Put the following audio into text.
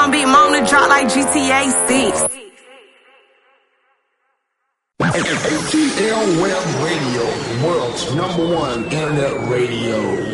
on Big Mom to drop like GTA 6. ATL Web Radio, the world's #1 internet radio.